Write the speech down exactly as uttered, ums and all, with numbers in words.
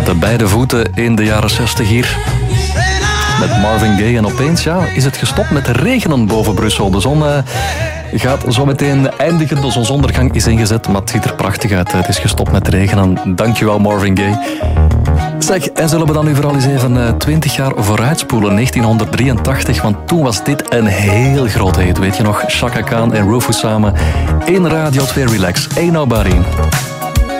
met de beide voeten in de jaren zestig hier. Met Marvin Gaye. En opeens ja, is het gestopt met regenen boven Brussel. De zon uh, gaat zo meteen eindigen. De zonsondergang is ingezet, maar het ziet er prachtig uit. Het is gestopt met regenen. Dankjewel, Marvin Gaye. Zeg, en zullen we dan nu vooral eens even twintig jaar vooruitspoelen, negentien drieëntachtig, want toen was dit een heel grote hit. Weet je nog, Chaka Khan en Rufus samen in Radio twee Relax. Ain't Nobody.